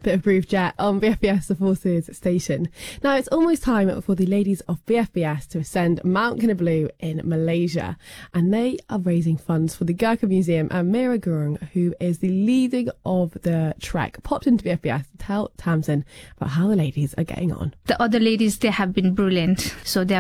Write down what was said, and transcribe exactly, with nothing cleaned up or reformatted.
Bit of Groove Jet on B F B S, the Forces station. Now it's almost time for the ladies of B F B S to ascend Mount Kinabalu in Malaysia, and they are raising funds for the Gurkha Museum, and Mira Gurung, who is the leading of the trek, popped into B F B S to tell Tamsin about how the ladies are getting on. The other ladies, they have been brilliant. So they